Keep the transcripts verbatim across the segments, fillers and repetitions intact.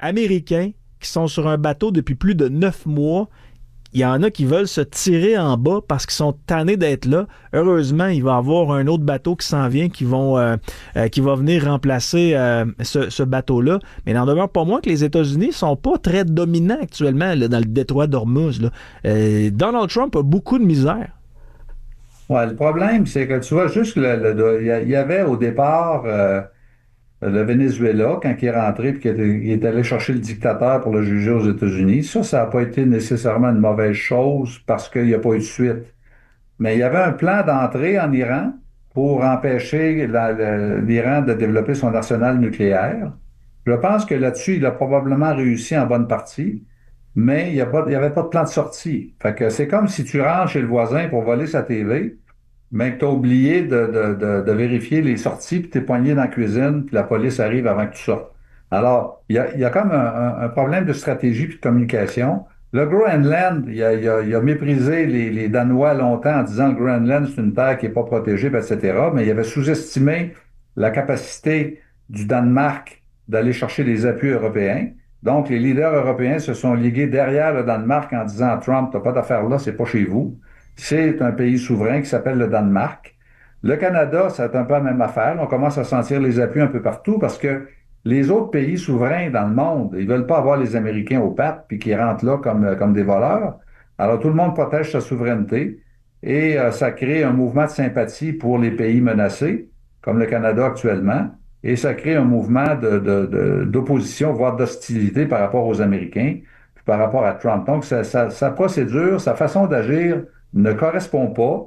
américains qui sont sur un bateau depuis plus de neuf mois. Il y en a qui veulent se tirer en bas parce qu'ils sont tannés d'être là. Heureusement, il va y avoir un autre bateau qui s'en vient qui, vont, euh, euh, qui va venir remplacer euh, ce, ce bateau-là. Mais il n'en demeure pas moins que les États-Unis ne sont pas très dominants actuellement là, dans le détroit d'Ormuz. Là. Euh, Donald Trump a beaucoup de misère. Ouais, le problème, c'est que tu vois, juste le, le- il y a- il y avait au départ euh, le Venezuela, quand il est rentré puis qu'il est, il est allé chercher le dictateur pour le juger aux États-Unis. Ça, ça n'a pas été nécessairement une mauvaise chose parce qu'il n'y a pas eu de suite. Mais il y avait un plan d'entrée en Iran pour empêcher la- le- l'Iran de développer son arsenal nucléaire. Je pense que là-dessus, il a probablement réussi en bonne partie, mais il n'y a pas- il y avait pas de plan de sortie. Fait que c'est comme si tu rentres chez le voisin pour voler sa T V, mais que tu as oublié de, de- de- de vérifier les sorties, puis tu es poigné dans la cuisine, puis la police arrive avant que tu sortes. Alors, il y a, il y a comme un, un- un problème de stratégie puis de communication. Le Groenland, il a, il a- il a méprisé les, les Danois longtemps en disant que le Groenland, c'est une terre qui n'est pas protégée, puis et cetera. Mais il avait sous-estimé la capacité du Danemark d'aller chercher des appuis européens. Donc, les leaders européens se sont ligués derrière le Danemark en disant à Trump, t'as pas d'affaires là, c'est pas chez vous. C'est un pays souverain qui s'appelle le Danemark. Le Canada, c'est un peu la même affaire. On commence à sentir les appuis un peu partout parce que les autres pays souverains dans le monde, ils veulent pas avoir les Américains aux pattes puis qui rentrent là comme, comme des voleurs. Alors tout le monde protège sa souveraineté et euh, ça crée un mouvement de sympathie pour les pays menacés, comme le Canada actuellement, et ça crée un mouvement de, de- de- d'opposition, voire d'hostilité par rapport aux Américains, puis par rapport à Trump. Donc sa, sa- sa procédure, sa façon d'agir ne correspond pas.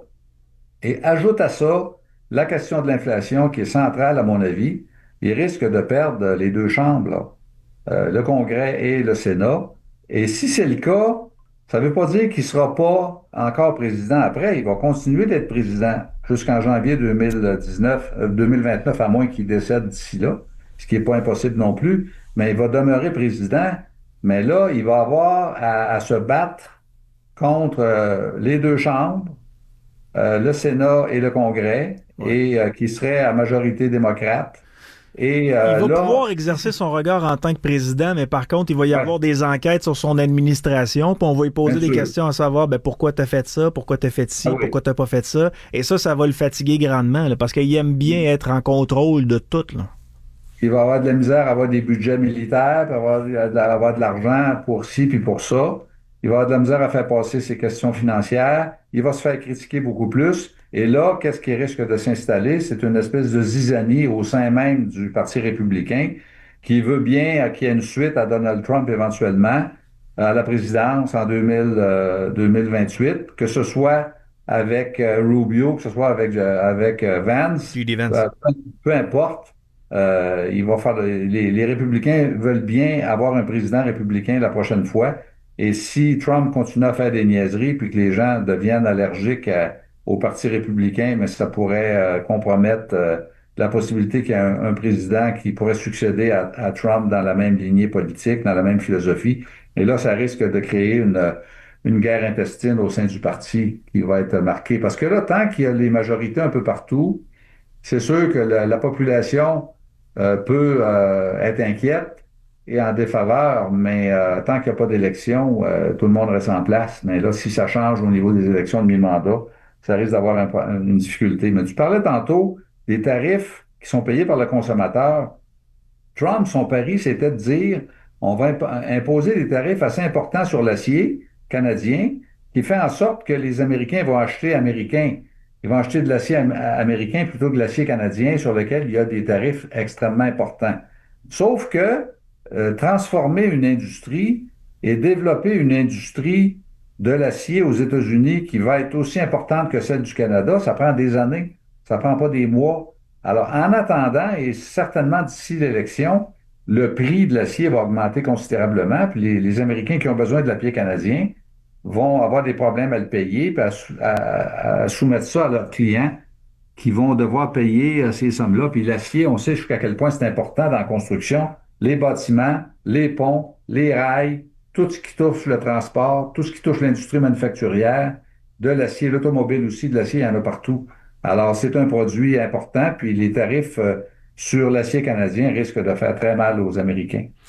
Et ajoute à ça la question de l'inflation qui est centrale, à mon avis. Il risque de perdre les deux chambres, là, euh, le Congrès et le Sénat. Et si c'est le cas, ça ne veut pas dire qu'il ne sera pas encore président après. Il va continuer d'être président jusqu'en janvier deux mille dix-neuf, euh, deux mille vingt-neuf, à moins qu'il décède d'ici là, ce qui n'est pas impossible non plus. Mais il va demeurer président. Mais là, il va avoir à, à se battre contre euh, les deux chambres, euh, le Sénat et le Congrès, Ouais. et euh, qui serait à majorité démocrate. Et Il euh, va là, pouvoir si exercer c'est... son regard en tant que président, mais par contre, il va y Ouais, avoir des enquêtes sur son administration, puis on va lui bien poser des sûr. questions à savoir ben, pourquoi tu as fait ça, pourquoi tu as fait Ah ci, oui. pourquoi tu pas fait ça. Et ça, ça va le fatiguer grandement, là, parce qu'il aime bien Il, être en contrôle de tout. Là. il va avoir de la misère à avoir des budgets militaires, puis avoir, de la- avoir de l'argent pour ci puis pour ça. Il va avoir de la misère à faire passer ses questions financières. Il va se faire critiquer beaucoup plus. Et là, qu'est-ce qui risque de s'installer? C'est une espèce de zizanie au sein même du Parti républicain qui veut bien qu'il y ait une suite à Donald Trump éventuellement à la présidence en deux mille, euh, deux mille vingt-huit, que ce soit avec euh, Rubio, que ce soit avec, euh, avec euh, Vance, J D. Vance. euh, peu, peu importe. Euh, il va faire les, les républicains veulent bien avoir un président républicain la prochaine fois. Et si Trump continue à faire des niaiseries puis que les gens deviennent allergiques à- au Parti républicain, mais ça pourrait euh, compromettre euh, la possibilité qu'il y ait un, un président qui pourrait succéder à, à Trump dans la même lignée politique, dans la même philosophie. Et là, ça risque de créer une, une guerre intestine au sein du parti qui va être marquée. Parce que là, tant qu'il y a les majorités un peu partout, c'est sûr que la, la population euh, peut euh, être inquiète et en défaveur, mais euh, tant qu'il n'y a pas d'élection, euh, tout le monde reste en place. Mais là, si ça change au niveau des élections de mi-mandat, ça risque d'avoir un- une difficulté. Mais tu parlais tantôt des tarifs qui sont payés par le consommateur. Trump, son pari, c'était de dire on va imp- imposer des tarifs assez importants sur l'acier canadien, qui fait en sorte que les Américains vont acheter américain. Ils vont acheter de l'acier am- américain plutôt que de l'acier canadien, sur lequel il y a des tarifs extrêmement importants. Sauf que euh, transformer une industrie et développer une industrie de l'acier aux États-Unis qui va être aussi importante que celle du Canada, ça prend des années, ça prend pas des mois. Alors, en attendant, et certainement d'ici l'élection, le prix de l'acier va augmenter considérablement, puis les, les Américains qui ont besoin de l'acier canadien vont avoir des problèmes à le payer, puis à, sou- à- à soumettre ça à leurs clients qui vont devoir payer euh, ces sommes-là. Puis l'acier, on sait jusqu'à quel point c'est important dans la construction, les bâtiments, les ponts, les rails, tout ce qui touche le transport, tout ce qui touche l'industrie manufacturière, de l'acier, l'automobile aussi, de l'acier, il y en a partout. Alors, c'est un produit important, puis les tarifs euh, sur l'acier canadien risquent de faire très mal aux Américains.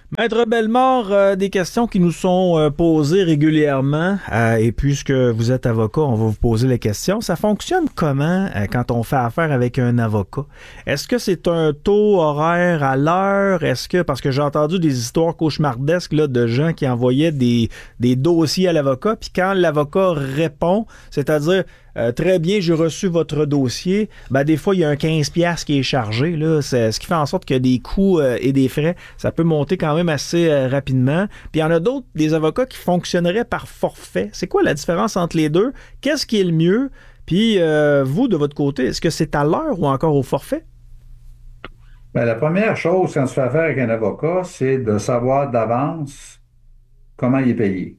Maître Bellemare, euh, des questions qui nous sont euh, posées régulièrement, euh, et puisque vous êtes avocat, on va vous poser les questions. Ça fonctionne comment euh, quand on fait affaire avec un avocat? Est-ce que c'est un taux horaire à l'heure? Est-ce que, parce que j'ai entendu des histoires cauchemardesques là, de gens qui envoyaient des, des dossiers à l'avocat, puis quand l'avocat répond, c'est-à-dire Euh, très bien, j'ai reçu votre dossier. Ben, des fois, il y a un quinze piastres qui est chargé, là. C'est, ce qui fait en sorte que des coûts euh, et des frais, ça peut monter quand même assez euh, rapidement. Puis il y en a d'autres, des avocats qui fonctionneraient par forfait. C'est quoi la différence entre les deux? Qu'est-ce qui est le mieux? Puis euh, vous, de votre côté, est-ce que c'est à l'heure ou encore au forfait? Ben, la première chose quand tu fais affaire avec un avocat, c'est de savoir d'avance comment il est payé.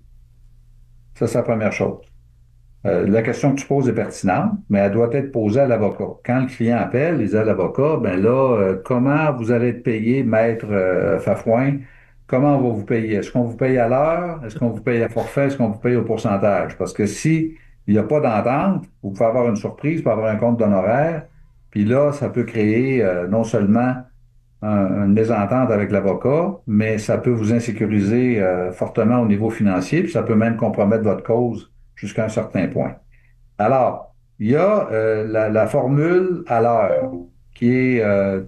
Ça, c'est la première chose. Euh, la question que tu poses est pertinente, mais elle doit être posée à l'avocat. Quand le client appelle, il dit à l'avocat, ben là, euh, comment vous allez être payé, maître euh, Fafouin? Comment on va vous payer? Est-ce qu'on vous paye à l'heure? Est-ce qu'on vous paye à forfait? Est-ce qu'on vous paye au pourcentage? Parce que si il n'y a pas d'entente, vous pouvez avoir une surprise, vous pouvez avoir un compte d'honoraires, puis là, ça peut créer euh, non seulement un- une mésentente avec l'avocat, mais ça peut vous insécuriser euh, fortement au niveau financier, puis ça peut même compromettre votre cause jusqu'à un certain point. Alors, il y a euh, la, la formule à l'heure qui est euh,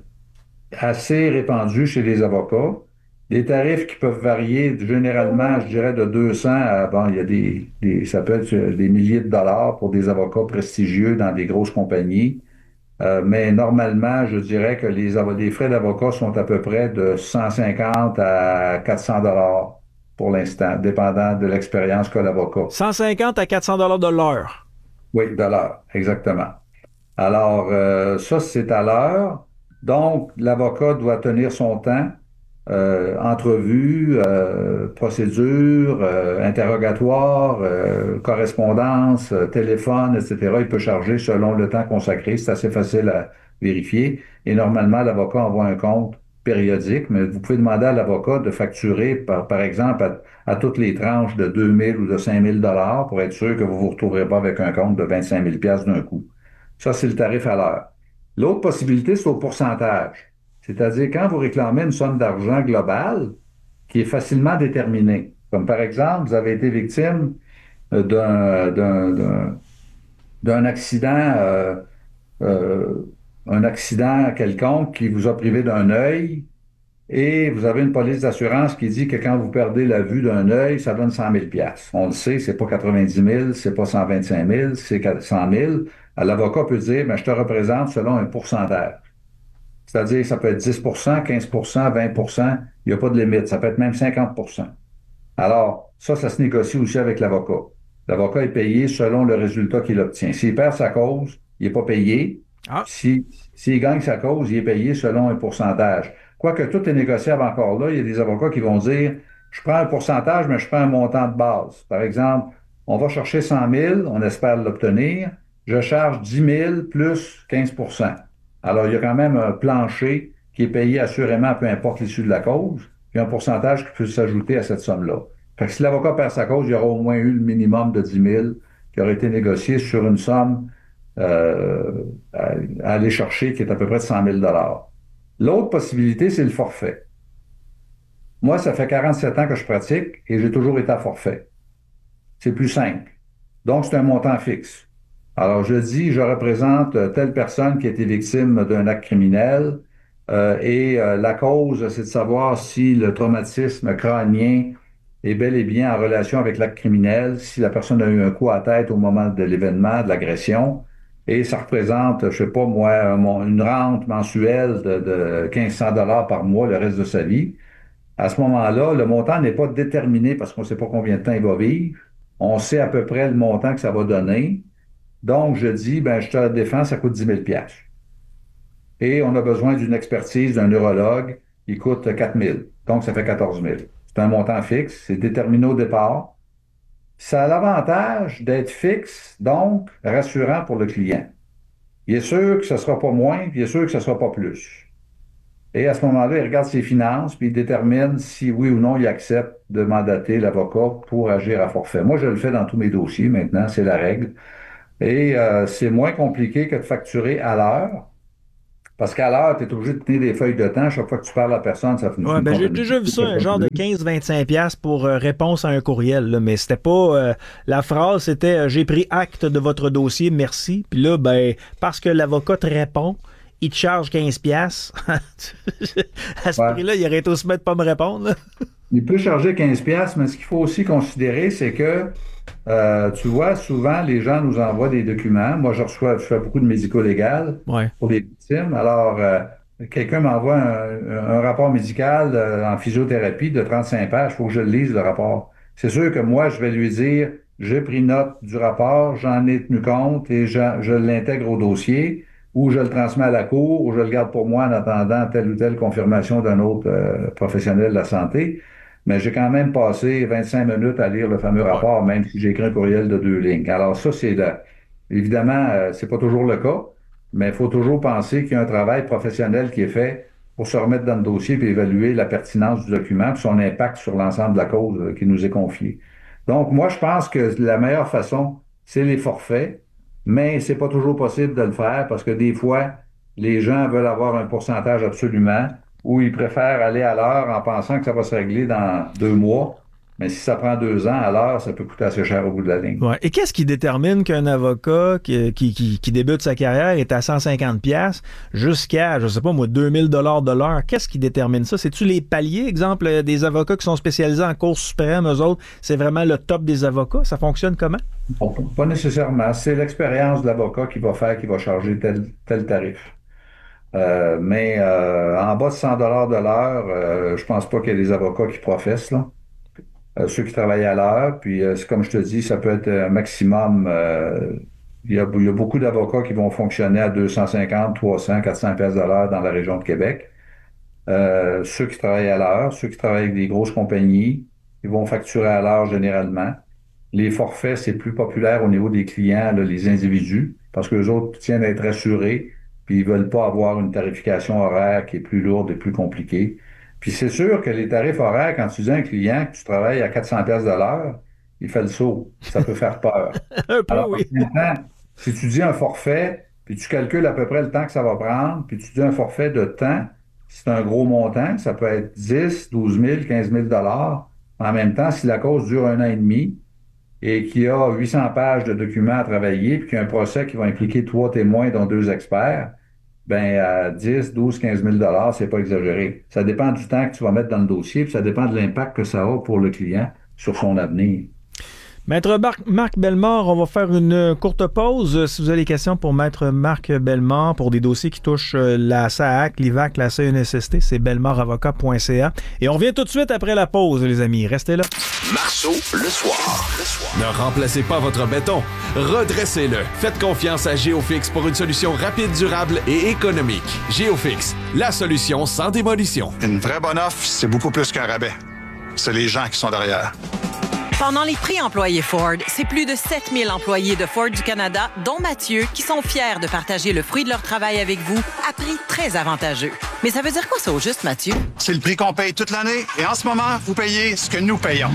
assez répandue chez les avocats. Des tarifs qui peuvent varier généralement, je dirais, de deux cents à, bon, il y a des, des, ça peut être euh, des milliers de dollars pour des avocats prestigieux dans des grosses compagnies. Euh, mais normalement, je dirais que les, avo- les frais d'avocat sont à peu près de cent cinquante à quatre cents dollars pour l'instant, dépendant de l'expérience qu'a l'avocat. cent cinquante à quatre cents dollars de l'heure. Oui, dollars, exactement. Alors, euh, ça, c'est à l'heure. Donc, l'avocat doit tenir son temps, euh, entrevue, euh, procédure, euh, interrogatoire, euh, correspondance, euh, téléphone, et cetera. Il peut charger selon le temps consacré. C'est assez facile à vérifier. Et normalement, l'avocat envoie un compte périodique, mais vous pouvez demander à l'avocat de facturer, par, par exemple, à, à toutes les tranches de deux mille ou de cinq mille dollars pour être sûr que vous ne vous retrouverez pas avec un compte de vingt-cinq mille pièces d'un coup. Ça, c'est le tarif à l'heure. L'autre possibilité, c'est au pourcentage. C'est-à-dire quand vous réclamez une somme d'argent globale qui est facilement déterminée. Comme par exemple, vous avez été victime euh, d'un, d'un, d'un, d'un accident, euh, euh, un accident quelconque qui vous a privé d'un œil et vous avez une police d'assurance qui dit que quand vous perdez la vue d'un œil, ça donne cent mille pièces. On le sait, c'est pas quatre-vingt-dix mille, c'est pas cent vingt-cinq mille, c'est cent mille. L'avocat peut dire, ben, je te représente selon un pourcentage. C'est-à-dire, ça peut être dix pour cent, quinze pour cent, vingt pour cent. Il n'y a pas de limite. Ça peut être même cinquante pour cent. Alors, ça, ça se négocie aussi avec l'avocat. L'avocat est payé selon le résultat qu'il obtient. S'il perd sa cause, il n'est pas payé. Ah, Si, s'il gagne sa cause, il est payé selon un pourcentage. Quoique tout est négociable encore là, il y a des avocats qui vont dire, je prends un pourcentage, mais je prends un montant de base. Par exemple, on va chercher cent mille, on espère l'obtenir. Je charge dix mille plus quinze pour cent. Alors, il y a quand même un plancher qui est payé assurément, peu importe l'issue de la cause, puis un pourcentage qui peut s'ajouter à cette somme-là. Fait que si l'avocat perd sa cause, il y aura au moins eu le minimum de dix mille qui aurait été négocié sur une somme euh, à, à aller chercher qui est à peu près de cent mille dollars. L'autre possibilité, c'est le forfait. Moi, ça fait quarante-sept ans que je pratique et j'ai toujours été à forfait. C'est plus simple. Donc, c'est un montant fixe. Alors, je dis, je représente euh, telle personne qui a été victime d'un acte criminel euh, et euh, la cause, c'est de savoir si le traumatisme crânien est bel et bien en relation avec l'acte criminel, si la personne a eu un coup à tête au moment de l'événement, de l'agression, et ça représente, je sais pas moi, mon- une rente mensuelle de, de quinze cents dollars par mois le reste de sa vie. À ce moment-là, le montant n'est pas déterminé parce qu'on ne sait pas combien de temps il va vivre. On sait à peu près le montant que ça va donner. Donc, je dis, ben, je te la défends, ça coûte dix mille pièces. Et on a besoin d'une expertise d'un neurologue, il coûte quatre mille. Donc, ça fait quatorze mille. C'est un montant fixe, c'est déterminé au départ. Ça a l'avantage d'être fixe, donc rassurant pour le client. Il est sûr que ce ne sera pas moins, puis il est sûr que ce ne sera pas plus. Et à ce moment-là, il regarde ses finances, puis il détermine si oui ou non il accepte de mandater l'avocat pour agir à forfait. Moi, je le fais dans tous mes dossiers maintenant, c'est la règle. Et euh, c'est moins compliqué que de facturer à l'heure. Parce qu'à l'heure, tu es obligé de tenir des feuilles de temps. Chaque fois que tu parles à la personne, ça fait une Ouais, ben j'ai déjà vu ça, un genre de quinze à vingt-cinq piastres pour euh, réponse à un courriel. Là, mais c'était pas... Euh, la phrase, c'était euh, « J'ai pris acte de votre dossier, merci. » Puis là, ben, parce que l'avocat te répond, il te charge quinze piastres. À ce ouais. prix-là, il aurait été aussi bête de pas me répondre. Là. Il peut charger quinze piastres, mais ce qu'il faut aussi considérer, c'est que Euh, tu vois, souvent, les gens nous envoient des documents. Moi, je reçois, je fais beaucoup de médico-légal ouais. pour les victimes. Alors, euh, quelqu'un m'envoie un, un rapport médical euh, en physiothérapie de trente-cinq pages. Il faut que je le lise, le rapport. C'est sûr que moi, je vais lui dire, j'ai pris note du rapport, j'en ai tenu compte et je, je l'intègre au dossier ou je le transmets à la cour ou je le garde pour moi en attendant telle ou telle confirmation d'un autre euh, professionnel de la santé. Mais j'ai quand même passé vingt-cinq minutes à lire le fameux rapport, même si j'ai écrit un courriel de deux lignes. Alors ça, c'est là. Évidemment, euh, c'est pas toujours le cas, mais il faut toujours penser qu'il y a un travail professionnel qui est fait pour se remettre dans le dossier et évaluer la pertinence du document et son impact sur l'ensemble de la cause euh, qui nous est confiée. Donc, moi, je pense que la meilleure façon, c'est les forfaits, mais c'est pas toujours possible de le faire parce que des fois, les gens veulent avoir un pourcentage absolument ou ils préfèrent aller à l'heure en pensant que ça va se régler dans deux mois. Mais si ça prend deux ans, à l'heure, ça peut coûter assez cher au bout de la ligne. Ouais. Et qu'est-ce qui détermine qu'un avocat qui, qui, qui, qui débute sa carrière est à cent cinquante piastres jusqu'à, je sais pas moi, deux mille dollars de l'heure? Qu'est-ce qui détermine ça? C'est-tu les paliers? Exemple, des avocats qui sont spécialisés en Cour suprême, eux autres, c'est vraiment le top des avocats? Ça fonctionne comment? Bon, pas nécessairement. C'est l'expérience de l'avocat qui va faire, qui va charger tel, tel tarif. Euh, mais euh, en bas de cent dollars de l'heure, euh, je pense pas qu'il y ait des avocats qui professent, là. Euh, ceux qui travaillent à l'heure, puis euh, c'est comme je te dis, ça peut être un maximum. Euh, il y a, il y a beaucoup d'avocats qui vont fonctionner à deux cent cinquante, trois cents, quatre cents piastres de l'heure dans la région de Québec. Euh, ceux qui travaillent à l'heure, ceux qui travaillent avec des grosses compagnies, ils vont facturer à l'heure généralement. Les forfaits, c'est plus populaire au niveau des clients, là, les individus, parce que les autres tiennent à être assurés. Puis ils veulent pas avoir une tarification horaire qui est plus lourde et plus compliquée. Puis c'est sûr que les tarifs horaires, quand tu dis à un client que tu travailles à quatre cents piastres de l'heure, il fait le saut. Ça peut faire peur. Un peu, Alors, oui. maintenant, si tu dis un forfait, puis tu calcules à peu près le temps que ça va prendre, puis tu dis un forfait de temps, c'est un gros montant, ça peut être dix, douze mille, quinze mille dollars. En même temps, si la cause dure un an et demi, et qu'il y a huit cents pages de documents à travailler, puis qu'il y a un procès qui va impliquer trois témoins, dont deux experts, ben à dix, douze, quinze mille dollars, c'est pas exagéré. Ça dépend du temps que tu vas mettre dans le dossier, puis ça dépend de l'impact que ça a pour le client sur son avenir. Maître Marc, Marc Bellemare, on va faire une courte pause. Si vous avez des questions pour Maître Marc Bellemare, pour des dossiers qui touchent la S A A C, l'I V A C, la C N S S T, c'est bellemare avocat point c a. Et on revient tout de suite après la pause, les amis. Restez là. Marceau, le soir. Le soir. Ne remplacez pas votre béton. Redressez-le. Faites confiance à Géofix pour une solution rapide, durable et économique. Géofix, la solution sans démolition. Une vraie bonne offre, c'est beaucoup plus qu'un rabais. C'est les gens qui sont derrière. Pendant les prix employés Ford, c'est plus de sept mille employés de Ford du Canada, dont Mathieu, qui sont fiers de partager le fruit de leur travail avec vous à prix très avantageux. Mais ça veut dire quoi ça au juste, Mathieu? C'est le prix qu'on paye toute l'année et en ce moment, vous payez ce que nous payons.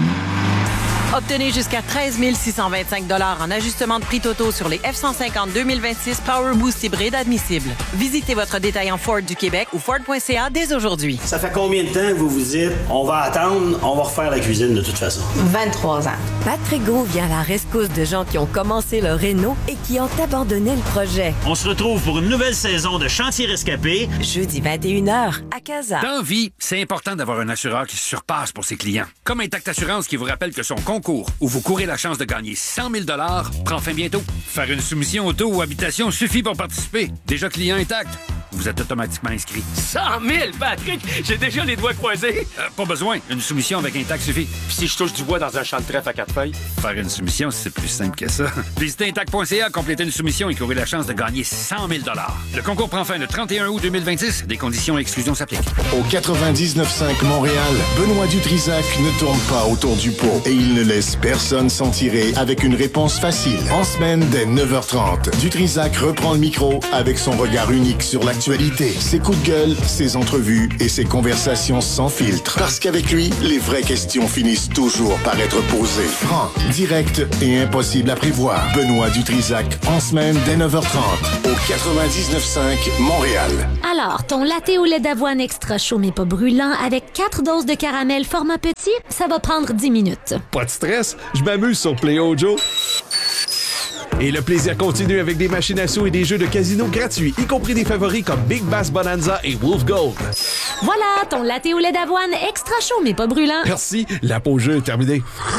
Obtenez jusqu'à treize mille six cent vingt-cinq dollars en ajustement de prix totaux sur les F cent cinquante deux mille vingt-six Power Boost hybride admissibles. Visitez votre détaillant Ford du Québec ou Ford point c a dès aujourd'hui. Ça fait combien de temps que vous vous dites on va attendre, on va refaire la cuisine de toute façon? vingt-trois ans. Patrick Gault vient à la rescousse de gens qui ont commencé leur réno et qui ont abandonné le projet. On se retrouve pour une nouvelle saison de Chantier Rescapé. Jeudi vingt et une heures à Casa. Dans vie, c'est important d'avoir un assureur qui se surpasse pour ses clients. Comme Intact Assurance qui vous rappelle que son concours où vous courez la chance de gagner cent mille dollars prend fin bientôt. Faire une soumission auto ou habitation suffit pour participer. Déjà client Intact, vous êtes automatiquement inscrit. cent mille, Patrick! J'ai déjà les doigts croisés. Euh, pas besoin. Une soumission avec Intact suffit. Puis si je touche du bois dans un champ de trèfle à quatre feuilles? Faire une soumission, c'est plus simple que ça. Visitez Intact point c a, complétez une soumission et courez la chance de gagner cent mille dollars. Le concours prend fin le trente et un août deux mille vingt-six. Des conditions et exclusions s'appliquent. Au quatre-vingt-dix-neuf virgule cinq Montréal, Benoît Dutrisac ne tourne pas autour du pot et il ne laisse personne s'en tirer avec une réponse facile. En semaine, dès neuf heures trente, Dutrisac reprend le micro avec son regard unique sur l'actualité. l'actualité. Ses coups de gueule, ses entrevues et ses conversations sans filtre. Parce qu'avec lui, les vraies questions finissent toujours par être posées. Franc, direct et impossible à prévoir. Benoît Dutrisac, en semaine dès neuf heures trente, au quatre-vingt-dix-neuf virgule cinq Montréal. Alors, ton latte au lait d'avoine extra chaud mais pas brûlant avec quatre doses de caramel format petit, ça va prendre dix minutes. Pas de stress, je m'amuse sur Play-O Joe. Et le plaisir continue avec des machines à sous et des jeux de casino gratuits, y compris des favoris comme Big Bass Bonanza et Wolf Gold. Voilà, ton latte au lait d'avoine extra chaud mais pas brûlant. Merci, la pause jeu est terminée.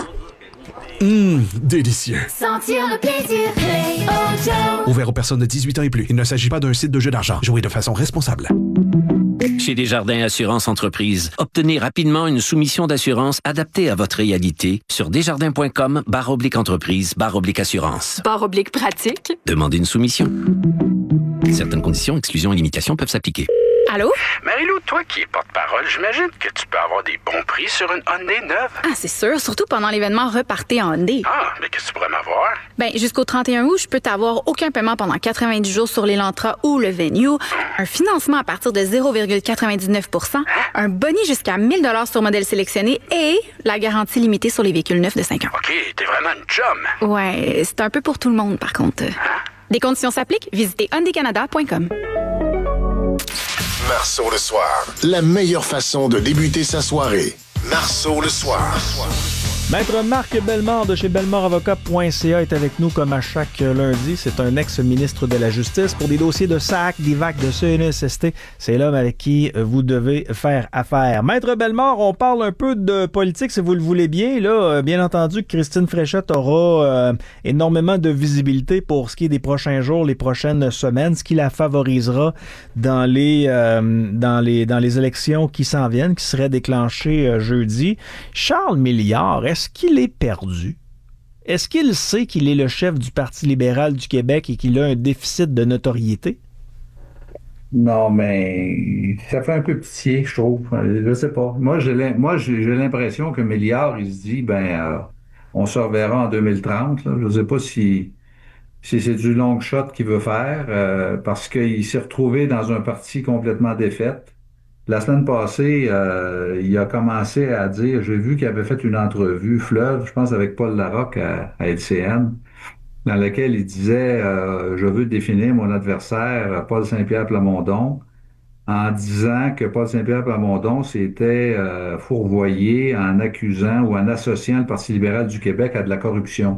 Hum, délicieux. Sentir le plaisir, Play-O Joe. Ouvert aux personnes de dix-huit ans et plus. Il ne s'agit pas d'un site de jeu d'argent. Jouez de façon responsable. Chez Desjardins Assurance Entreprise, obtenez rapidement une soumission d'assurance adaptée à votre réalité sur desjardins.com barre oblique entreprise barre oblique assurance. Barre oblique pratique. Demandez une soumission. Certaines conditions, exclusions et limitations peuvent s'appliquer. Allô? Marie-Lou, toi qui es porte-parole, j'imagine que tu peux avoir des bons prix sur une Hyundai neuve. Ah, c'est sûr, surtout pendant l'événement Repartez en Hyundai. Ah, mais qu'est-ce que tu pourrais m'avoir? Ben, jusqu'au trente et un août, je peux t'avoir aucun paiement pendant quatre-vingt-dix jours sur l'Elantra ou le Venue, un financement à partir de zéro virgule quatre-vingt-dix-neuf pour cent, un boni jusqu'à mille dollars sur modèle sélectionné et la garantie limitée sur les véhicules neufs de cinq ans. OK, t'es vraiment une chum. Ouais, c'est un peu pour tout le monde, par contre. Hein? Des conditions s'appliquent, visitez hyundai canada point com. Marceau le soir. La meilleure façon de débuter sa soirée. Marceau le soir. Maître Marc Bellemare de chez bellemare avocat point c a est avec nous comme à chaque lundi. C'est un ex-ministre de la Justice. Pour des dossiers de S A C, d'I V A C, de C N E S S T, c'est l'homme avec qui vous devez faire affaire. Maître Bellemare, on parle un peu de politique si vous le voulez bien. Là, bien entendu, Christine Fréchette aura euh, énormément de visibilité pour ce qui est des prochains jours, les prochaines semaines, ce qui la favorisera dans les, euh, dans les, dans les élections qui s'en viennent, qui seraient déclenchées euh, jeudi. Charles Milliard, est-ce qu'il est perdu? Est-ce qu'il sait qu'il est le chef du Parti libéral du Québec et qu'il a un déficit de notoriété? Non, mais ça fait un peu pitié, je trouve. Je sais pas. Moi, j'ai moi, j'ai l'impression que Milliard, il se dit, ben, euh, on se reverra en deux mille trente. Là. Je sais pas si, si c'est du long shot qu'il veut faire, euh, parce qu'il s'est retrouvé dans un parti complètement défaite. La semaine passée, euh, il a commencé à dire, j'ai vu qu'il avait fait une entrevue fleuve, je pense avec Paul Larocque à, à L C N, dans laquelle il disait euh, je veux définir mon adversaire, Paul Saint-Pierre Plamondon, en disant que Paul Saint-Pierre Plamondon s'était euh, fourvoyé en accusant ou en associant le Parti libéral du Québec à de la corruption.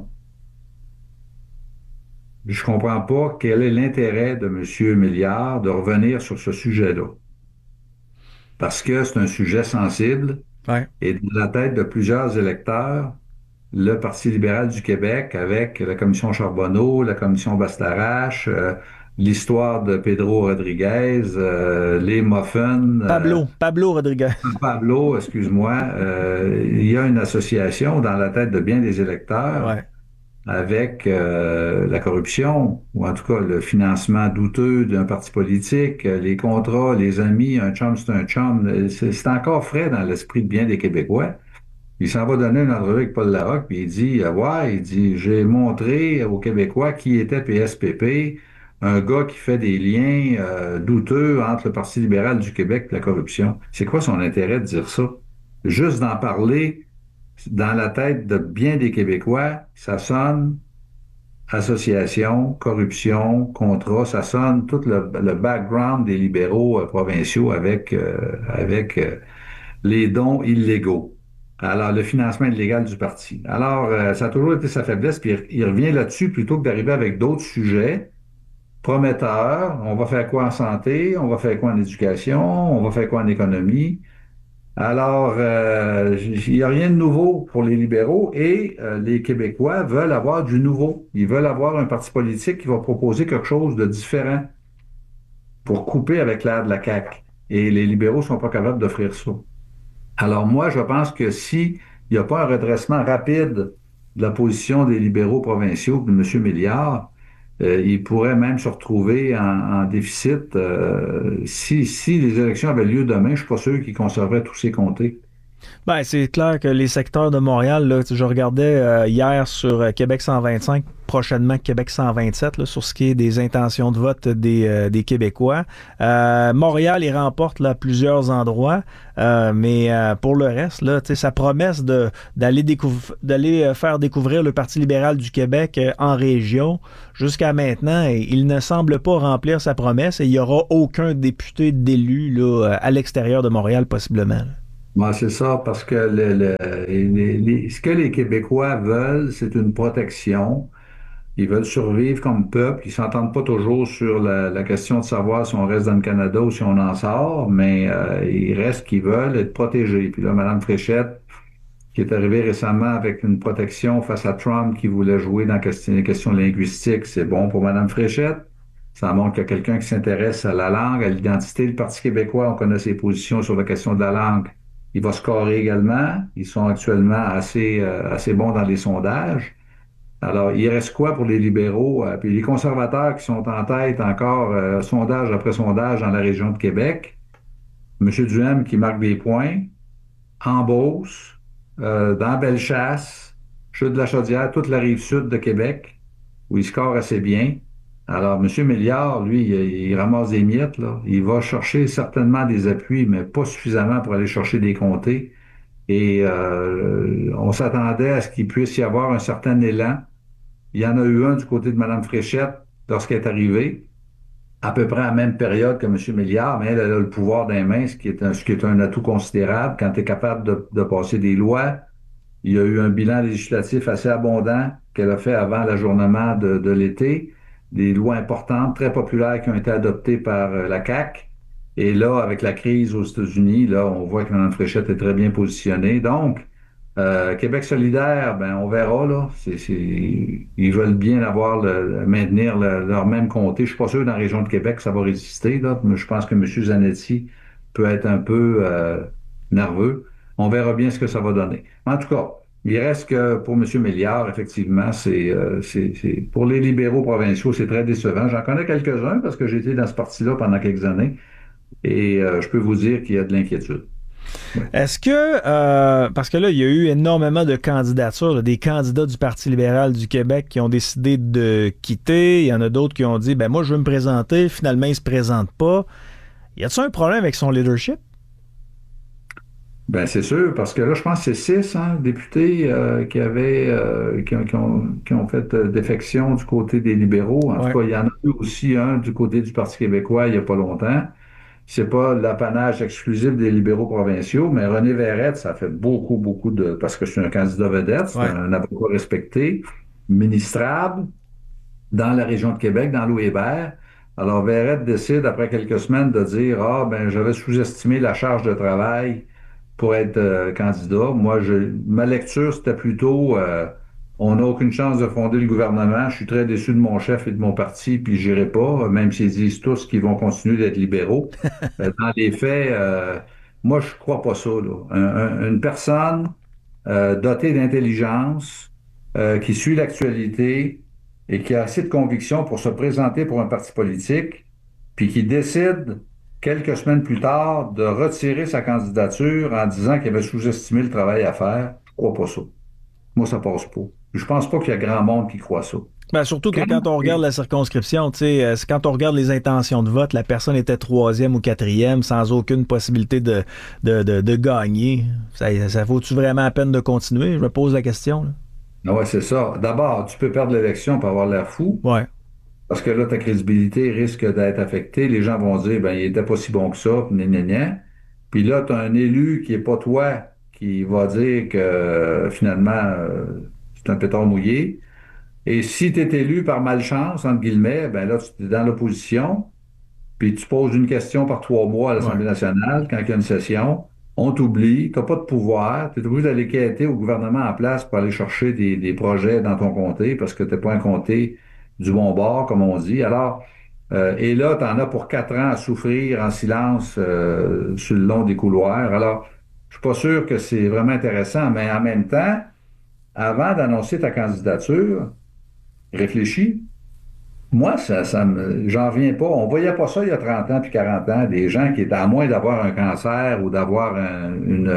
Je comprends pas quel est l'intérêt de M. Milliard de revenir sur ce sujet-là. Parce que c'est un sujet sensible. Ouais. Et dans la tête de plusieurs électeurs, le Parti libéral du Québec, avec la commission Charbonneau, la commission Bastarache, euh, l'histoire de Pedro Rodriguez, euh, les muffins... Pablo, euh, Pablo Rodriguez. Pablo, excuse-moi. Euh, il y a une association dans la tête de bien des électeurs ouais. avec euh, la corruption, ou en tout cas le financement douteux d'un parti politique, les contrats, les amis, un chum c'est un chum, c'est encore frais dans l'esprit de bien des Québécois. Il s'en va donner une entrevue avec Paul Larocque, puis il dit, ouais, il dit, j'ai montré aux Québécois qui était P S P P, un gars qui fait des liens euh, douteux entre le Parti libéral du Québec et la corruption. C'est quoi son intérêt de dire ça? Juste d'en parler dans la tête de bien des Québécois, ça sonne association, corruption, contrat, ça sonne tout le, le background des libéraux euh, provinciaux avec, euh, avec euh, les dons illégaux. Alors, le financement illégal du parti. Alors, euh, ça a toujours été sa faiblesse, puis il, il revient là-dessus plutôt que d'arriver avec d'autres sujets prometteurs. On va faire quoi en santé? On va faire quoi en éducation? On va faire quoi en économie? Alors, euh, il n'y a rien de nouveau pour les libéraux et euh, les Québécois veulent avoir du nouveau. Ils veulent avoir un parti politique qui va proposer quelque chose de différent pour couper avec l'air de la C A Q. Et les libéraux sont pas capables d'offrir ça. Alors moi, je pense que s'il n'y a pas un redressement rapide de la position des libéraux provinciaux de M. Milliard, euh, il pourrait même se retrouver en, en déficit. Euh, si, si les élections avaient lieu demain, je suis pas sûr qu'il conserverait tous ses comtés. Ben, c'est clair que les secteurs de Montréal, là, je regardais euh, hier sur euh, Québec cent vingt-cinq, prochainement Québec cent vingt-sept, là, sur ce qui est des intentions de vote des, euh, des Québécois. Euh, Montréal, il remporte là, plusieurs endroits, euh, mais euh, pour le reste, là, sa promesse de, d'aller, découvr- d'aller faire découvrir le Parti libéral du Québec euh, en région, jusqu'à maintenant, il ne semble pas remplir sa promesse et il n'y aura aucun député d'élu là, à l'extérieur de Montréal, possiblement. Là. Ouais, c'est ça, parce que le, le, les, les, ce que les Québécois veulent, c'est une protection. Ils veulent survivre comme peuple. Ils s'entendent pas toujours sur la, la question de savoir si on reste dans le Canada ou si on en sort, mais euh, ils restent qu'ils veulent être protégés. Puis là, Mme Fréchette, qui est arrivée récemment avec une protection face à Trump qui voulait jouer dans les questions linguistiques, c'est bon pour Mme Fréchette. Ça montre qu'il y a quelqu'un qui s'intéresse à la langue, à l'identité. Le Parti québécois, on connaît ses positions sur la question de la langue. Il va scorer également. Ils sont actuellement assez, euh, assez bons dans les sondages. Alors, il reste quoi pour les libéraux? Euh, puis les conservateurs qui sont en tête encore, euh, sondage après sondage dans la région de Québec. M. Duhem qui marque des points. En Beauce, euh, dans Bellechasse, Chute de la Chaudière, toute la rive sud de Québec, où il score assez bien. Alors, M. Milliard, lui, il, il ramasse des miettes, là. Il va chercher certainement des appuis, mais pas suffisamment pour aller chercher des comtés. Et euh, on s'attendait à ce qu'il puisse y avoir un certain élan. Il y en a eu un du côté de Mme Fréchette lorsqu'elle est arrivée, à peu près à la même période que M. Milliard, mais elle, elle a le pouvoir des mains, ce qui est un, ce qui est un atout considérable quand tu es capable de, de passer des lois. Il y a eu un bilan législatif assez abondant qu'elle a fait avant l'ajournement de, de l'été. Des lois importantes, très populaires qui ont été adoptées par la C A Q. Et là, avec la crise aux États-Unis, là, on voit que Mme Fréchette est très bien positionnée. Donc, euh, Québec solidaire, ben, on verra, là. C'est, c'est, ils veulent bien avoir, le, maintenir le, leur même comté. Je suis pas sûr que dans la région de Québec, ça va résister, là. Mais je pense que M. Zanetti peut être un peu euh, nerveux. On verra bien ce que ça va donner. En tout cas, il reste que pour M. Milliard, effectivement, c'est, euh, c'est, c'est pour les libéraux provinciaux, c'est très décevant. J'en connais quelques-uns parce que j'ai été dans ce parti-là pendant quelques années et euh, je peux vous dire qu'il y a de l'inquiétude. Ouais. Est-ce que, euh, parce que là, il y a eu énormément de candidatures, là, des candidats du Parti libéral du Québec qui ont décidé de quitter, il y en a d'autres qui ont dit, ben moi, je veux me présenter, finalement, ils se présentent pas. Y a-t-il un problème avec son leadership? Ben c'est sûr, parce que là, je pense que c'est six hein, députés euh, qui avaient euh, qui, ont, qui, ont, qui ont fait euh, défection du côté des libéraux. En ouais. tout cas, il y en a eu aussi un du côté du Parti québécois il n'y a pas longtemps. C'est pas l'apanage exclusif des libéraux provinciaux, mais René Verrette, ça fait beaucoup, beaucoup de... Parce que c'est un candidat vedette, c'est ouais. un avocat respecté, ministrable, dans la région de Québec, dans l'Eau Hébert. Alors, Verrette décide, après quelques semaines, de dire « Ah, ben j'avais sous-estimé la charge de travail pour être euh, candidat. » Moi, je, ma lecture, c'était plutôt euh, on n'a aucune chance de fonder le gouvernement. Je suis très déçu de mon chef et de mon parti, puis j'irai pas, même s'ils disent tous qu'ils vont continuer d'être libéraux. euh, dans les faits, euh, moi, je crois pas ça. Là. Un, un, une personne euh, dotée d'intelligence, euh, qui suit l'actualité et qui a assez de conviction pour se présenter pour un parti politique, puis qui décide quelques semaines plus tard, de retirer sa candidature en disant qu'il avait sous-estimé le travail à faire, je crois pas ça. Moi, ça passe pas. Je pense pas qu'il y a grand monde qui croit ça. Ben, surtout que quand, quand on regarde la circonscription, tu sais, quand on regarde les intentions de vote, la personne était troisième ou quatrième sans aucune possibilité de, de, de, de gagner. Ça, ça vaut-tu vraiment la peine de continuer? Je me pose la question. Là. Oui, c'est ça. D'abord, tu peux perdre l'élection pour avoir l'air fou. Ouais. Parce que là, ta crédibilité risque d'être affectée. Les gens vont dire, ben, il était pas si bon que ça, gna, gna, gna. Puis là, tu as un élu qui est pas toi, qui va dire que euh, finalement, euh, c'est un pétard mouillé. Et si tu es élu par malchance, entre guillemets, ben là, tu es dans l'opposition, puis tu poses une question par trois mois à l'Assemblée ouais. nationale, quand il y a une session, on t'oublie, tu n'as pas de pouvoir, tu es obligé d'aller quêter au gouvernement en place pour aller chercher des, des projets dans ton comté, parce que tu n'es pas un comté du bon bord, comme on dit. Alors, euh, et là, tu en as pour quatre ans à souffrir en silence euh, sur le long des couloirs. Alors, je suis pas sûr que c'est vraiment intéressant, mais en même temps, avant d'annoncer ta candidature, réfléchis. Moi, ça, ça me, j'en reviens pas. On voyait pas ça il y a trente ans puis quarante ans, des gens qui étaient à moins d'avoir un cancer ou d'avoir un, une,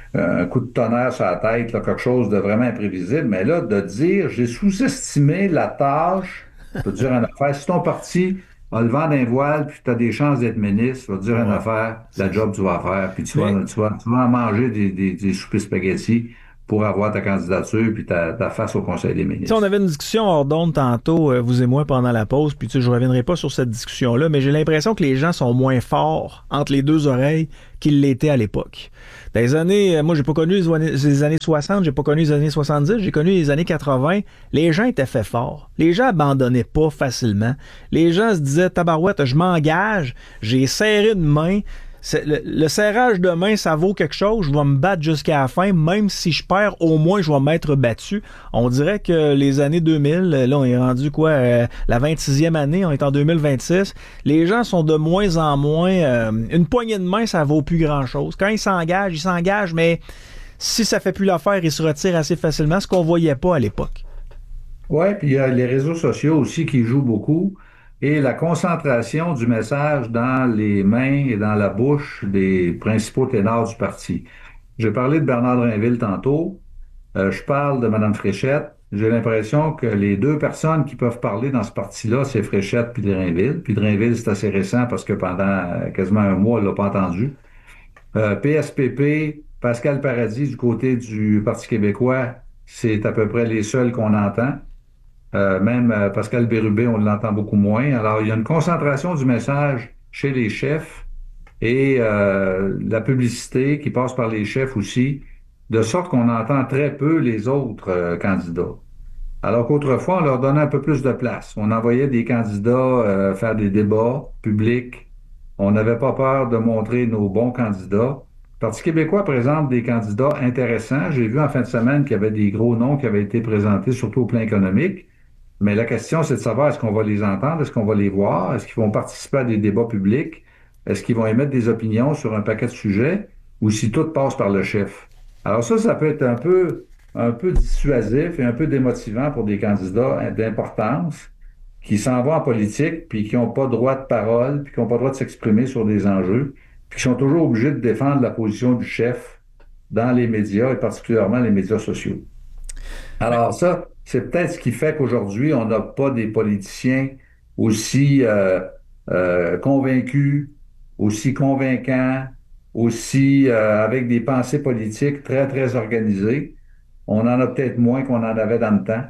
un coup de tonnerre sur la tête, là, quelque chose de vraiment imprévisible. Mais là, de dire, j'ai sous-estimé la tâche, je peux te dire une affaire, si ton parti a le vent d'un voile, puis tu as des chances d'être ministre, je vais te dire une Ouais. affaire, la job tu vas faire, puis tu vas, Mais- tu vas, tu vas en manger des, des, des soupers spaghettis pour avoir ta candidature puis ta, ta face au Conseil des Tu ministres. sais, on avait une discussion hors d'onde tantôt, euh, vous et moi, pendant la pause, puis tu sais, je reviendrai pas sur cette discussion-là, mais j'ai l'impression que les gens sont moins forts entre les deux oreilles qu'ils l'étaient à l'époque. Dans les années, euh, moi, j'ai pas connu les années, les années soixante, j'ai pas connu les années soixante-dix, j'ai connu les années quatre-vingts. Les gens étaient faits forts. Les gens abandonnaient pas facilement. Les gens se disaient, tabarouette, je m'engage, j'ai serré une main. C'est- Le, le serrage de main, ça vaut quelque chose. Je vais me battre jusqu'à la fin. Même si je perds, au moins, je vais m'être battu. On dirait que les années deux mille, là, on est rendu quoi? euh, la vingt-sixième année, on est en deux mille vingt-six. Les gens sont de moins en moins... euh, une poignée de main, ça vaut plus grand-chose. Quand ils s'engagent, ils s'engagent, mais si ça fait plus l'affaire, ils se retirent assez facilement, ce qu'on voyait pas à l'époque. Oui, puis il y a les réseaux sociaux aussi qui jouent beaucoup et la concentration du message dans les mains et dans la bouche des principaux ténors du parti. J'ai parlé de Bernard Drinville tantôt. Euh, je parle de Mme Fréchette. J'ai l'impression que les deux personnes qui peuvent parler dans ce parti-là, c'est Fréchette puis Drainville. Puis Drainville, c'est assez récent parce que pendant euh, quasiment un mois, on l'a pas entendu. Euh, P S P P, Pascal Paradis du côté du Parti québécois, c'est à peu près les seuls qu'on entend. Euh, même euh, Pascal Bérubé, on l'entend beaucoup moins. Alors, il y a une concentration du message chez les chefs et euh, la publicité qui passe par les chefs aussi, de sorte qu'on entend très peu les autres euh, candidats. Alors qu'autrefois, on leur donnait un peu plus de place. On envoyait des candidats euh, faire des débats publics. On n'avait pas peur de montrer nos bons candidats. Le Parti québécois présente des candidats intéressants. J'ai vu en fin de semaine qu'il y avait des gros noms qui avaient été présentés, surtout au plan économique. Mais la question, c'est de savoir est-ce qu'on va les entendre, est-ce qu'on va les voir, est-ce qu'ils vont participer à des débats publics, est-ce qu'ils vont émettre des opinions sur un paquet de sujets, ou si tout passe par le chef. Alors ça, ça peut être un peu, un peu dissuasif et un peu démotivant pour des candidats d'importance qui s'en vont en politique, puis qui n'ont pas droit de parole, puis qui n'ont pas droit de s'exprimer sur des enjeux, puis qui sont toujours obligés de défendre la position du chef dans les médias, et particulièrement les médias sociaux. Alors ça, c'est peut-être ce qui fait qu'aujourd'hui, on n'a pas des politiciens aussi euh, euh, convaincus, aussi convaincants, aussi euh, avec des pensées politiques très, très organisées. On en a peut-être moins qu'on en avait dans le temps.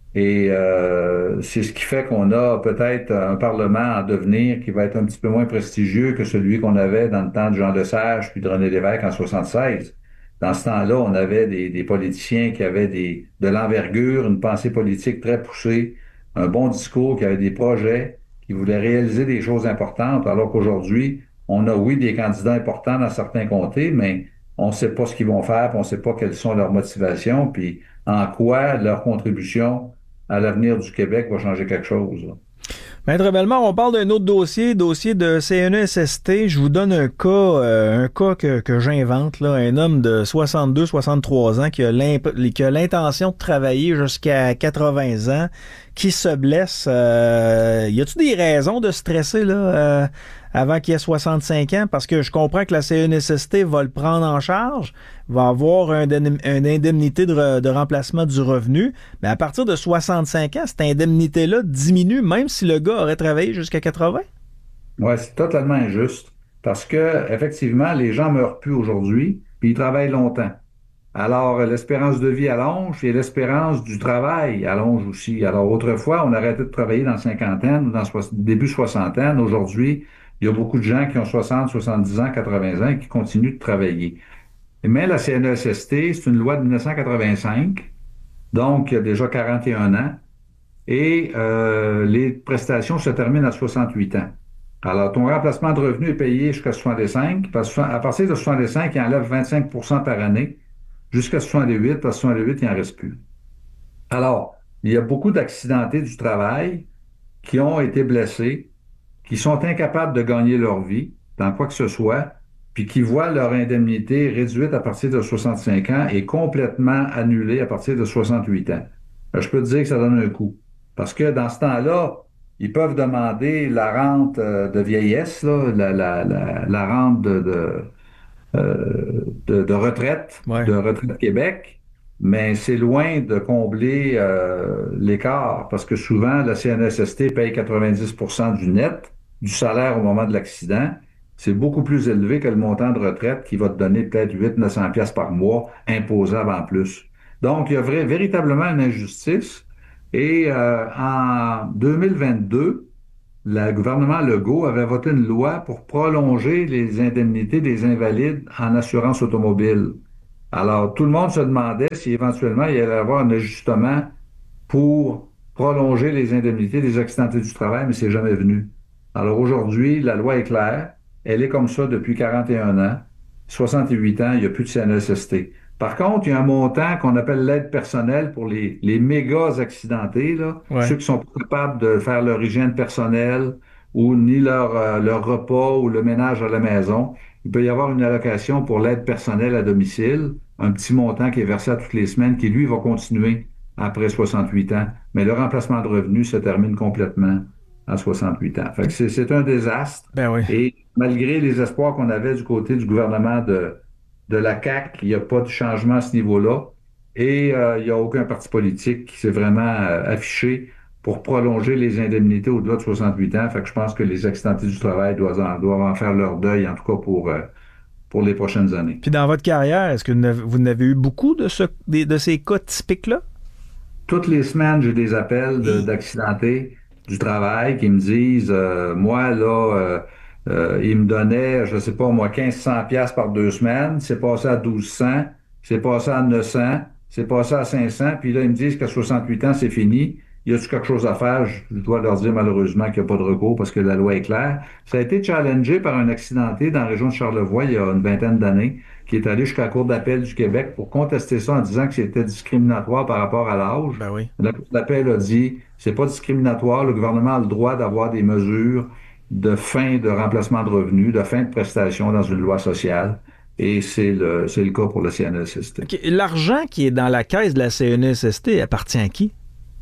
Et euh, c'est ce qui fait qu'on a peut-être un Parlement en devenir qui va être un petit peu moins prestigieux que celui qu'on avait dans le temps de Jean Lesage puis de René Lévesque en soixante-seize. Dans ce temps-là, on avait des, des politiciens qui avaient des, de l'envergure, une pensée politique très poussée, un bon discours, qui avaient des projets, qui voulaient réaliser des choses importantes, alors qu'aujourd'hui, on a, oui, des candidats importants dans certains comtés, mais on ne sait pas ce qu'ils vont faire, puis on ne sait pas quelles sont leurs motivations, puis en quoi leur contribution à l'avenir du Québec va changer quelque chose. Là. Maître Bellemare, on parle d'un autre dossier, dossier de C N E S S T. Je vous donne un cas, euh, un cas que, que j'invente, là, un homme de soixante-deux soixante-trois ans qui a, qui a l'intention de travailler jusqu'à quatre-vingts ans, qui se blesse. Euh, y a-t-il des raisons de stresser là euh, avant qu'il ait soixante-cinq ans? Parce que je comprends que la C N E S S T va le prendre en charge, va avoir un, une indemnité de, re, de remplacement du revenu, mais à partir de soixante-cinq ans, cette indemnité-là diminue même si le gars aurait travaillé jusqu'à quatre-vingts? Oui, c'est totalement injuste parce que effectivement, les gens meurent plus aujourd'hui, puis ils travaillent longtemps. Alors, l'espérance de vie allonge et l'espérance du travail allonge aussi. Alors, autrefois, on arrêtait de travailler dans la cinquantaine ou dans le début soixantaine. Aujourd'hui, il y a beaucoup de gens qui ont soixante, soixante-dix ans, quatre-vingts ans et qui continuent de travailler. Mais la C N E S S T, c'est une loi de dix-neuf cent quatre-vingt-cinq, donc il y a déjà quarante et un ans, et euh, les prestations se terminent à soixante-huit ans. Alors, ton remplacement de revenu est payé jusqu'à soixante-cinq, parce qu'à partir de soixante-cinq, il enlève vingt-cinq pour cent par année, jusqu'à soixante-huit, parce que soixante-huit, il n'en reste plus. Alors, il y a beaucoup d'accidentés du travail qui ont été blessés, qui sont incapables de gagner leur vie, dans quoi que ce soit, puis qui voient leur indemnité réduite à partir de soixante-cinq ans et complètement annulée à partir de soixante-huit ans. Je peux te dire que ça donne un coup. Parce que dans ce temps-là, ils peuvent demander la rente de vieillesse, là, la, la, la, la rente de, de, euh, de, de retraite, ouais. de Retraite Québec, mais c'est loin de combler euh, l'écart parce que souvent, la C N S S T paye quatre-vingt-dix pour cent du net, du salaire au moment de l'accident. C'est beaucoup plus élevé que le montant de retraite qui va te donner peut-être huit cents à neuf cents piastres par mois, imposable en plus. Donc, il y a vrai, véritablement une injustice. Et euh, en deux mille vingt-deux, le gouvernement Legault avait voté une loi pour prolonger les indemnités des invalides en assurance automobile. Alors, tout le monde se demandait si éventuellement il allait y avoir un ajustement pour prolonger les indemnités des accidentés du travail, mais c'est jamais venu. Alors aujourd'hui, la loi est claire. Elle est comme ça depuis quarante et un ans. soixante-huit ans, il n'y a plus de C N S S T. Par contre, il y a un montant qu'on appelle l'aide personnelle pour les, les méga accidentés, là, ouais. ceux qui sont pas capables de faire leur hygiène personnelle ou ni leur, euh, leur repas ou le ménage à la maison. Il peut y avoir une allocation pour l'aide personnelle à domicile, un petit montant qui est versé à toutes les semaines, qui, lui, va continuer après soixante-huit ans. Mais le remplacement de revenus se termine complètement à soixante-huit ans. Fait que c'est, c'est un désastre. Ben oui. Et malgré les espoirs qu'on avait du côté du gouvernement de, de la C A Q, il n'y a pas de changement à ce niveau-là. Et euh, il n'y a aucun parti politique qui s'est vraiment euh, affiché pour prolonger les indemnités au-delà de soixante-huit ans. Fait que je pense que les accidentés du travail doivent en, doivent en faire leur deuil, en tout cas pour, euh, pour les prochaines années. Puis dans votre carrière, est-ce que vous n'avez eu beaucoup de, ce, de, de ces cas typiques-là? Toutes les semaines, j'ai des appels de, d'accidentés du travail qui me disent, euh, moi, là, euh, euh, ils me donnaient, je sais pas, moi, quinze cents piastres par deux semaines, c'est passé à douze cents, c'est passé à neuf cents, c'est passé à cinq cents, puis là, ils me disent qu'à soixante-huit ans, c'est fini. Y a-t-il quelque chose à faire? Je dois leur dire malheureusement qu'il n'y a pas de recours parce que la loi est claire. Ça a été challengé par un accidenté dans la région de Charlevoix il y a une vingtaine d'années qui est allé jusqu'à la Cour d'appel du Québec pour contester ça en disant que c'était discriminatoire par rapport à l'âge. Ben oui. La Cour d'appel a dit c'est pas discriminatoire, le gouvernement a le droit d'avoir des mesures de fin de remplacement de revenus, de fin de prestations dans une loi sociale. Et c'est le, c'est le cas pour le C N S S T. Okay. L'argent qui est dans la caisse de la C N S S T appartient à qui?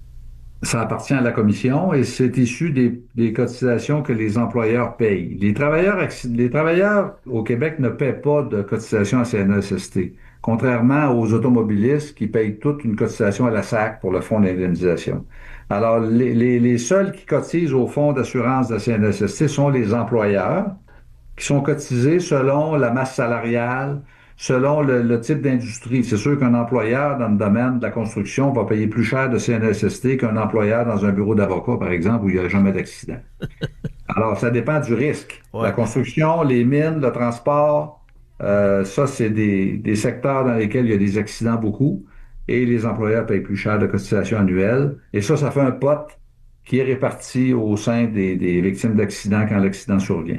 Ça appartient à la commission et c'est issu des, des cotisations que les employeurs payent. Les travailleurs, les travailleurs au Québec ne paient pas de cotisation à C N S S T, contrairement aux automobilistes qui payent toute une cotisation à la S A C pour le fonds d'indemnisation. Alors, les, les, les seuls qui cotisent au fonds d'assurance de la C N S S T sont les employeurs qui sont cotisés selon la masse salariale, selon le, le type d'industrie. C'est sûr qu'un employeur dans le domaine de la construction va payer plus cher de C N S S T qu'un employeur dans un bureau d'avocat, par exemple, où il n'y a jamais d'accident. Alors, ça dépend du risque. Ouais. La construction, les mines, le transport, euh, ça, c'est des, des secteurs dans lesquels il y a des accidents beaucoup et les employeurs payent plus cher de cotisation annuelle. Et ça, ça fait un pot qui est réparti au sein des, des victimes d'accidents quand l'accident survient.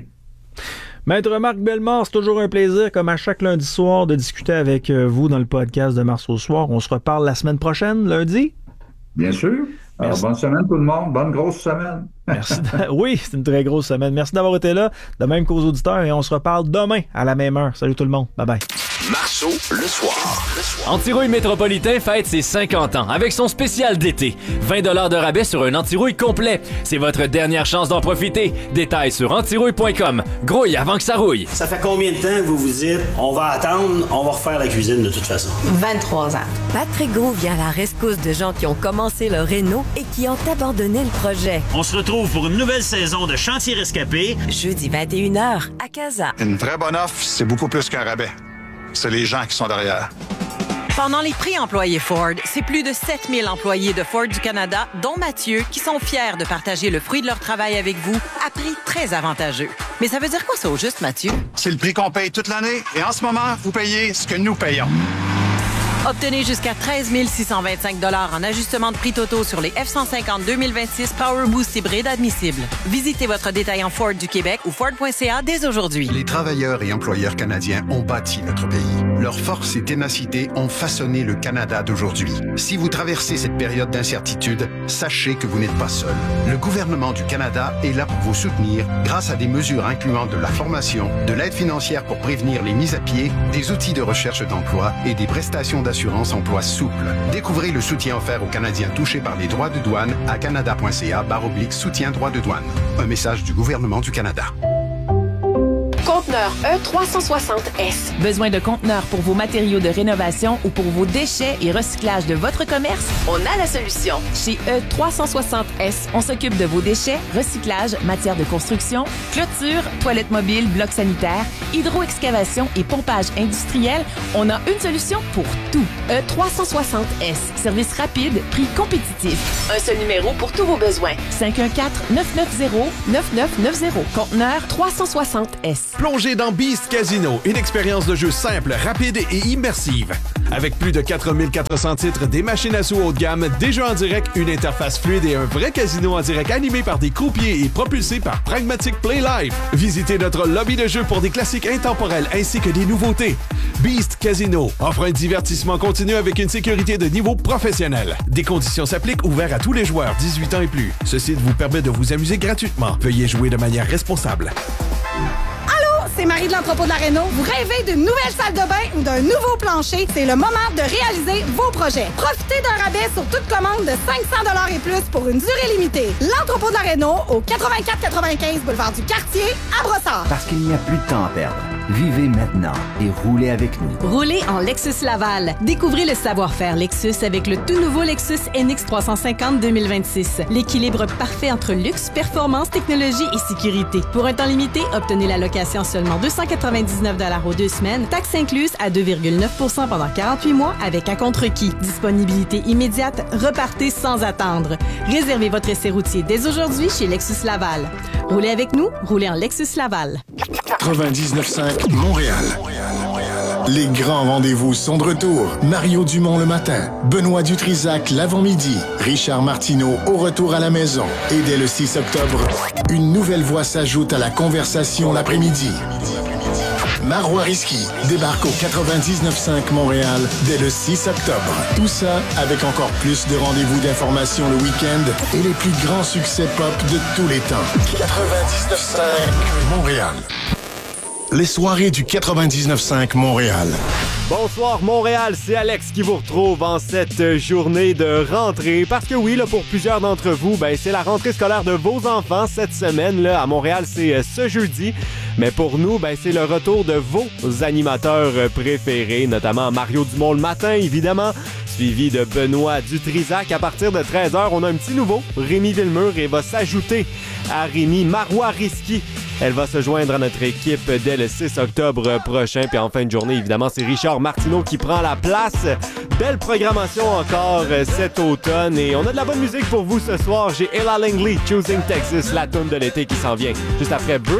Maître Marc Bellemare, c'est toujours un plaisir, comme à chaque lundi soir, de discuter avec vous dans le podcast de Mars au soir. On se reparle la semaine prochaine, lundi? Bien sûr. Alors, bonne semaine tout le monde. Bonne grosse semaine. Merci. Oui, c'est une très grosse semaine. Merci d'avoir été là, de même qu'aux auditeurs, et on se reparle demain à la même heure. Salut tout le monde. Bye-bye. Marceau, le soir. Le soir. Antirouille Métropolitain fête ses cinquante ans avec son spécial d'été. vingt dollars de rabais sur un antirouille complet. C'est votre dernière chance d'en profiter. Détails sur antirouille point com. Grouille avant que ça rouille. Ça fait combien de temps que vous vous dites on va attendre, on va refaire la cuisine de toute façon? vingt-trois ans. Patrick Gros vient à la rescousse de gens qui ont commencé leur réno et qui ont abandonné le projet. On se retrouve pour une nouvelle saison de Chantier Rescapé. Jeudi vingt et une heures à Casa. Une vraie bonne offre, c'est beaucoup plus qu'un rabais. C'est les gens qui sont derrière. Pendant les prix employés Ford, c'est plus de sept mille employés de Ford du Canada, dont Mathieu, qui sont fiers de partager le fruit de leur travail avec vous à prix très avantageux. Mais ça veut dire quoi ça au juste, Mathieu? C'est le prix qu'on paye toute l'année et en ce moment, vous payez ce que nous payons. Obtenez jusqu'à treize mille six cent vingt-cinq dollars en ajustement de prix totaux sur les F cent cinquante deux mille vingt-six Power Boost hybride admissibles. Visitez votre détaillant Ford du Québec ou Ford point C A dès aujourd'hui. Les travailleurs et employeurs canadiens ont bâti notre pays. Leur force et ténacité ont façonné le Canada d'aujourd'hui. Si vous traversez cette période d'incertitude, sachez que vous n'êtes pas seul. Le gouvernement du Canada est là pour vous soutenir grâce à des mesures incluant de la formation, de l'aide financière pour prévenir les mises à pied, des outils de recherche d'emploi et des prestations d'assurance emploi souple. Découvrez le soutien offert aux Canadiens touchés par les droits de douane à canada point c a barre oblique soutien droits de douane. Un message du gouvernement du Canada. conteneurs E trois cent soixante S. Besoin de conteneurs pour vos matériaux de rénovation ou pour vos déchets et recyclage de votre commerce? On a la solution. Chez E trois cent soixante S, on s'occupe de vos déchets, recyclage, matière de construction, clôture, toilettes mobiles, blocs sanitaires, hydro-excavation et pompage industriel. On a une solution pour tout. E trois cent soixante S. Service rapide, prix compétitif. Un seul numéro pour tous vos besoins. cinq un quatre, neuf neuf zéro, neuf neuf neuf zéro. Conteneur trois cent soixante S. Plongez dans Beast Casino, une expérience de jeu simple, rapide et immersive. Avec plus de quatre mille quatre cents titres, des machines à sous haut de gamme, des jeux en direct, une interface fluide et un vrai casino en direct animé par des croupiers et propulsé par Pragmatic Play Live. Visitez notre lobby de jeu pour des classiques intemporels ainsi que des nouveautés. Beast Casino offre un divertissement continu avec une sécurité de niveau professionnel. Des conditions s'appliquent, ouvert à tous les joueurs dix-huit ans et plus. Ce site vous permet de vous amuser gratuitement. Veuillez jouer de manière responsable. C'est Marie de l'entrepôt de la Réno. Vous rêvez d'une nouvelle salle de bain ou d'un nouveau plancher? C'est le moment de réaliser vos projets. Profitez d'un rabais sur toute commande de cinq cents dollars et plus pour une durée limitée. L'entrepôt de la Réno au quatre-vingt-quatre quatre-vingt-quinze boulevard du Quartier à Brossard. Parce qu'il n'y a plus de temps à perdre. Vivez maintenant et roulez avec nous. Roulez en Lexus Laval. Découvrez le savoir-faire Lexus avec le tout nouveau Lexus N X trois cent cinquante deux mille vingt-six. L'équilibre parfait entre luxe, performance, technologie et sécurité. Pour un temps limité, obtenez la location seulement deux cent quatre-vingt-dix-neuf dollars aux deux semaines, taxes incluses à deux virgule neuf pour cent pendant quarante-huit mois avec un contre-requis. Disponibilité immédiate, repartez sans attendre. Réservez votre essai routier dès aujourd'hui chez Lexus Laval. Roulez avec nous, roulez en Lexus Laval. quatre-vingt-dix-neuf cinq Montréal. Les grands rendez-vous sont de retour. Mario Dumont le matin, Benoît Dutrisac l'avant-midi, Richard Martineau au retour à la maison. Et dès le six octobre, une nouvelle voix s'ajoute à la conversation l'après-midi. Marois Risky débarque au quatre-vingt-dix-neuf cinq Montréal dès le six octobre. Tout ça avec encore plus de rendez-vous d'information le week-end et les plus grands succès pop de tous les temps. quatre-vingt-dix-neuf cinq Montréal. Les soirées du quatre-vingt-dix-neuf cinq Montréal. Bonsoir Montréal, c'est Alex qui vous retrouve en cette journée de rentrée. Parce que oui, là, pour plusieurs d'entre vous, ben, c'est la rentrée scolaire de vos enfants cette semaine. Là, à Montréal, c'est ce jeudi. Mais pour nous, ben, c'est le retour de vos animateurs préférés, notamment Mario Dumont le matin, évidemment, suivi de Benoît Dutrisac. À partir de treize heures, on a un petit nouveau, Rémi Villemur, et va s'ajouter à Rémi Marois Risky. Elle va se joindre à notre équipe dès le six octobre prochain. Puis en fin de journée, évidemment, c'est Richard Martineau qui prend la place. Belle programmation encore cet automne. Et on a de la bonne musique pour vous ce soir. J'ai Ella Langley, Choosing Texas, la toune de l'été qui s'en vient. Juste après Bruce.